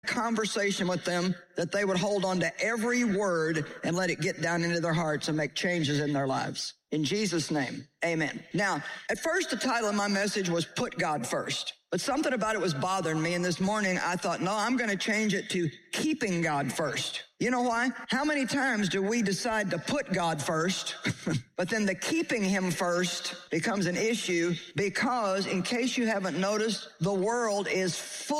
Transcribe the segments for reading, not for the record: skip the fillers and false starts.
conversation with them that they would hold on to every word and let it get down into their hearts and make changes in their lives. In Jesus' name, amen. Now, at first the title of my message was Put God First. But something about it was bothering me, and this morning I thought, no, I'm going to change it to Keeping God First. You know why? How many times do we decide to put God first, but then the keeping him first becomes an issue? Because, in case you haven't noticed, the world is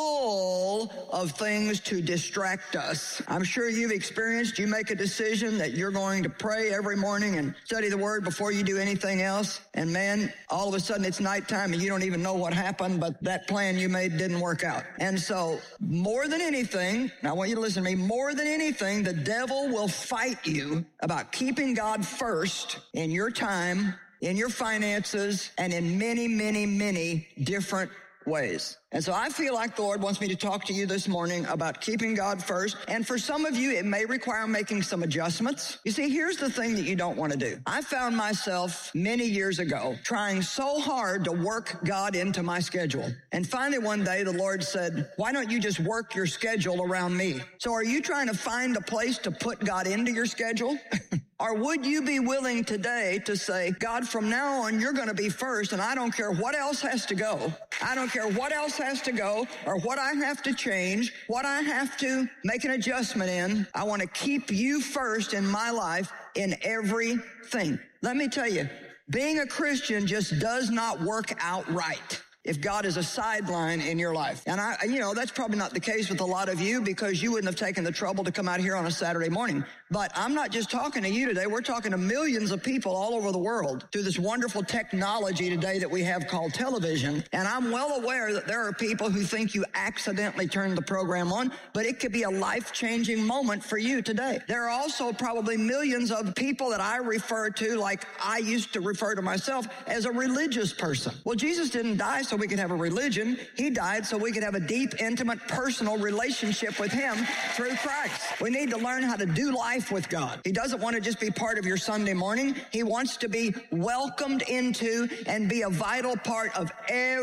full of things to distract us. I'm sure you've experienced, you make a decision that you're going to pray every morning and study the word before you do anything else, and man, all of a sudden it's nighttime and you don't even know what happened, but that plan you made didn't work out. And so, more than anything, I want you to listen to me, more than anything, the devil will fight you about keeping God first in your time, in your finances, and in many, many, many different ways. And so I feel like the Lord wants me to talk to you this morning about keeping God first. And for some of you, it may require making some adjustments. You see, here's the thing that you don't want to do. I found myself many years ago trying so hard to work God into my schedule. And finally one day the Lord said, why don't you just work your schedule around me? So are you trying to find a place to put God into your schedule? Or would you be willing today to say, God, from now on, you're going to be first, and I don't care what else has to go. I don't care what else has to go or what I have to change, what I have to make an adjustment in. I want to keep you first in my life in everything. Let me tell you, being a Christian just does not work out right if God is a sideline in your life. And that's probably not the case with a lot of you because you wouldn't have taken the trouble to come out here on a Saturday morning. But I'm not just talking to you today. We're talking to millions of people all over the world through this wonderful technology today that we have called television. And I'm well aware that there are people who think you accidentally turned the program on, but it could be a life-changing moment for you today. There are also probably millions of people that I refer to, like I used to refer to myself, as a religious person. Well, Jesus didn't die so we could have a religion. He died so we could have a deep, intimate, personal relationship with him through Christ. We need to learn how to do life with God. He doesn't want to just be part of your Sunday morning. He wants to be welcomed into and be a vital part of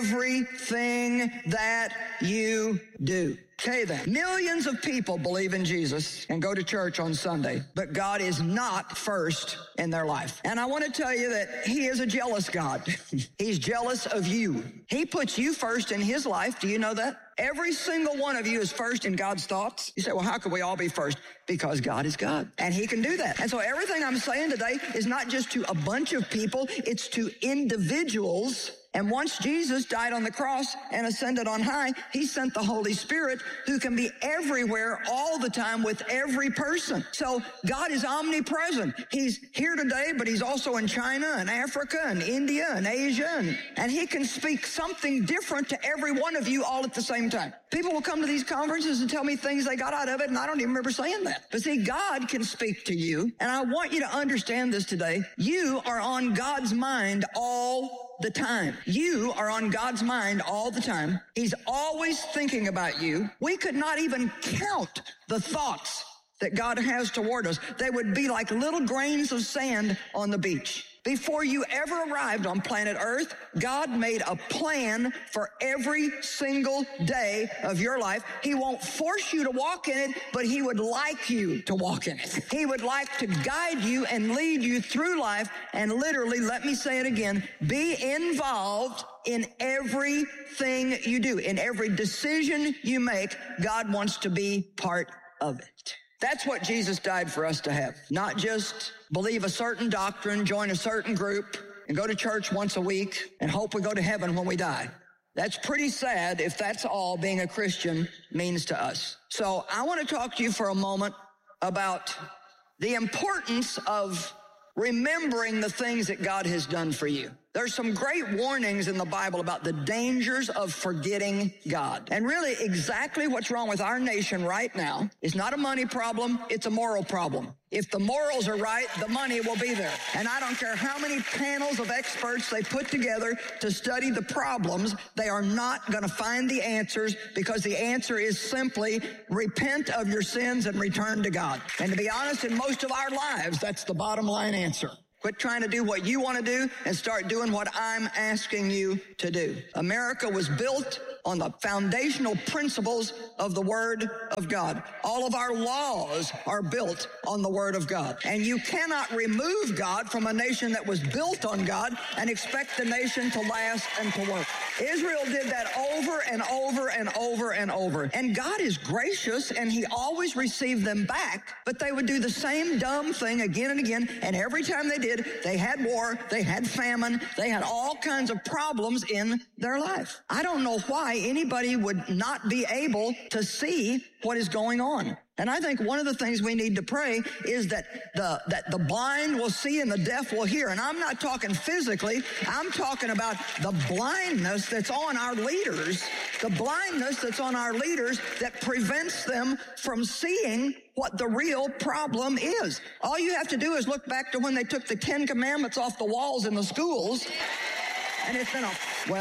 everything that you do. Okay then, millions of people believe in Jesus and go to church on Sunday, but God is not first in their life. And I want to tell you that he is a jealous God. He's jealous of you. He puts you first in his life. Do you know that? Every single one of you is first in God's thoughts. You say, well, how could we all be first? Because God is God, and he can do that. And so everything I'm saying today is not just to a bunch of people, it's to individuals. And once Jesus died on the cross and ascended on high, he sent the Holy Spirit who can be everywhere all the time with every person. So God is omnipresent. He's here today, but he's also in China and Africa and India and Asia. And he can speak something different to every one of you all at the same time. People will come to these conferences and tell me things they got out of it, and I don't even remember saying that. But see, God can speak to you, and I want you to understand this today. You are on God's mind all the time. You are on God's mind all the time. He's always thinking about you. We could not even count the thoughts that God has toward us. They would be like little grains of sand on the beach. Before you ever arrived on planet Earth, God made a plan for every single day of your life. He won't force you to walk in it, but he would like you to walk in it. He would like to guide you and lead you through life and literally, let me say it again, be involved in everything you do. In every decision you make, God wants to be part of it. That's what Jesus died for us to have. Not just believe a certain doctrine, join a certain group, and go to church once a week and hope we go to heaven when we die. That's pretty sad if that's all being a Christian means to us. So I want to talk to you for a moment about the importance of remembering the things that God has done for you. There's some great warnings in the Bible about the dangers of forgetting God. And really exactly what's wrong with our nation right now is not a money problem, it's a moral problem. If the morals are right, the money will be there. And I don't care how many panels of experts they put together to study the problems, they are not going to find the answers, because the answer is simply repent of your sins and return to God. And to be honest, in most of our lives, that's the bottom line answer. Quit trying to do what you want to do and start doing what I'm asking you to do. America was built on the foundational principles of the Word of God. All of our laws are built on the Word of God. And you cannot remove God from a nation that was built on God and expect the nation to last and to work. Israel did that over and over and over and over. And God is gracious, and he always received them back, but they would do the same dumb thing again and again. And every time they did, they had war, they had famine, they had all kinds of problems in their life. I don't know why anybody would not be able to see what is going on. And I think one of the things we need to pray is that the blind will see and the deaf will hear. And I'm not talking physically. I'm talking about the blindness that's on our leaders, the blindness that's on our leaders that prevents them from seeing what the real problem is. All you have to do is look back to when they took the 10 Commandments off the walls in the schools. And it's been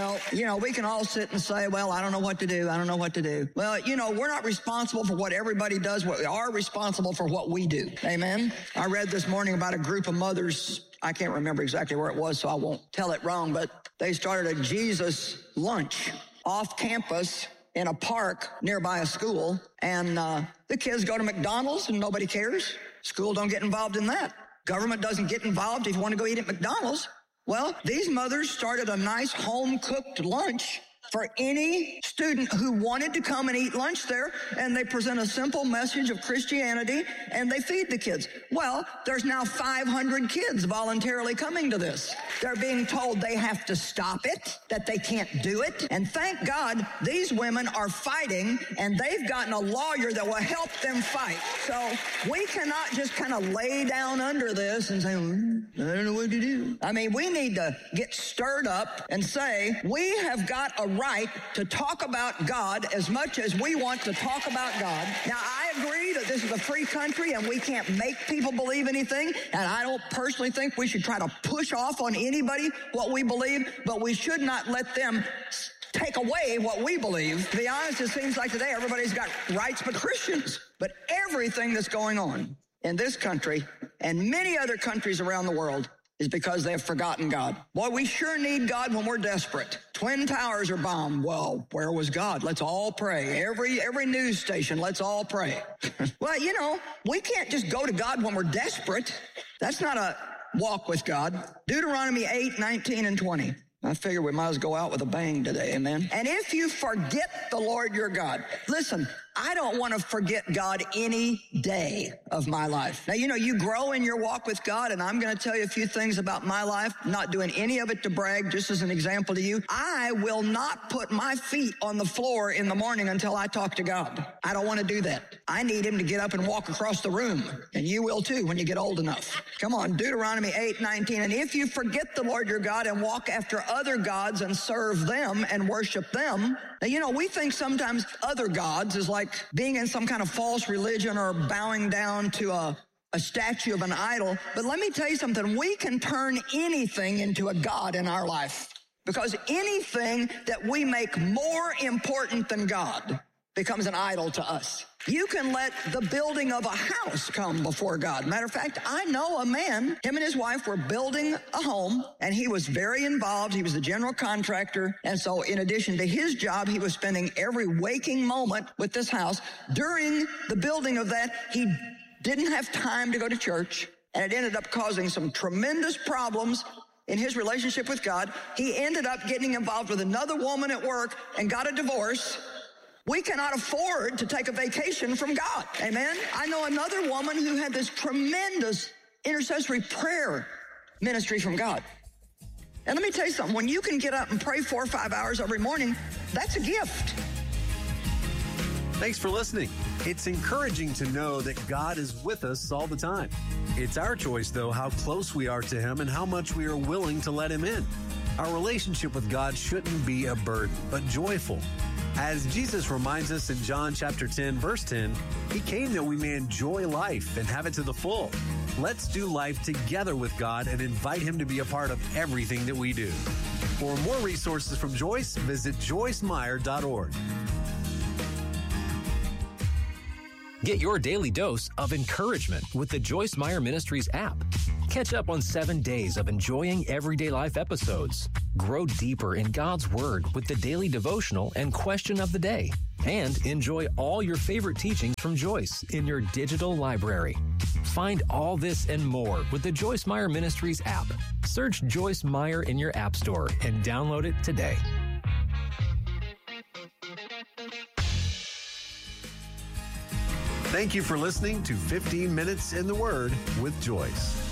we can all sit and say, well, I don't know what to do. I don't know what to do. Well, we're not responsible for what everybody does. We are responsible for what we do. Amen. I read this morning about a group of mothers. I can't remember exactly where it was, so I won't tell it wrong, but they started a Jesus lunch off campus in a park nearby a school. And the kids go to McDonald's and nobody cares. School don't get involved in that. Government doesn't get involved if you want to go eat at McDonald's. Well, these mothers started a nice home-cooked lunch for any student who wanted to come and eat lunch there, and they present a simple message of Christianity, and they feed the kids. Well, there's now 500 kids voluntarily coming to this. They're being told they have to stop it, that they can't do it, and thank God these women are fighting, and they've gotten a lawyer that will help them fight. So we cannot just kind of lay down under this and say, I don't know what to do. I mean, we need to get stirred up and say, we have got a right to talk about God as much as we want to talk about God. Now, I agree that this is a free country and we can't make people believe anything, and I don't personally think we should try to push off on anybody what we believe, but we should not let them take away what we believe. To be honest, it seems like today everybody's got rights but Christians. But everything that's going on in this country and many other countries around the world is because they have forgotten God. Boy, we sure need God when we're desperate. Twin Towers are bombed. Well, where was God? Let's all pray. Every news station, let's all pray. Well, we can't just go to God when we're desperate. That's not a walk with God. Deuteronomy 8:19 and 20. I figure we might as well go out with a bang today, amen? And if you forget the Lord your God, listen, I don't want to forget God any day of my life. Now, you grow in your walk with God, and I'm going to tell you a few things about my life, not doing any of it to brag, just as an example to you. I will not put my feet on the floor in the morning until I talk to God. I don't want to do that. I need him to get up and walk across the room, and you will too when you get old enough. Come on, Deuteronomy 8:19. And if you forget the Lord your God and walk after other gods and serve them and worship them. Now, we think sometimes other gods is like being in some kind of false religion or bowing down to a statue of an idol. But let me tell you something. We can turn anything into a god in our life, because anything that we make more important than God becomes an idol to us. You can let the building of a house come before God. Matter of fact, I know a man, him and his wife were building a home, and he was very involved. He was the general contractor. And so in addition to his job, he was spending every waking moment with this house. During the building of that, he didn't have time to go to church, and it ended up causing some tremendous problems in his relationship with God. He ended up getting involved with another woman at work and got a divorce. We cannot afford to take a vacation from God. Amen. I know another woman who had this tremendous intercessory prayer ministry from God. And let me tell you something. When you can get up and pray 4 or 5 hours every morning, that's a gift. Thanks for listening. It's encouraging to know that God is with us all the time. It's our choice, though, how close we are to him and how much we are willing to let him in. Our relationship with God shouldn't be a burden, but joyful. As Jesus reminds us in John chapter 10, verse 10, he came that we may enjoy life and have it to the full. Let's do life together with God and invite him to be a part of everything that we do. For more resources from Joyce, visit joycemeyer.org. Get your daily dose of encouragement with the Joyce Meyer Ministries app. Catch up on 7 days of enjoying everyday life episodes. Grow deeper in God's Word with the daily devotional and question of the day. And enjoy all your favorite teachings from Joyce in your digital library. Find all this and more with the Joyce Meyer Ministries app. Search Joyce Meyer in your app store and download it today. Thank you for listening to 15 Minutes in the Word with Joyce.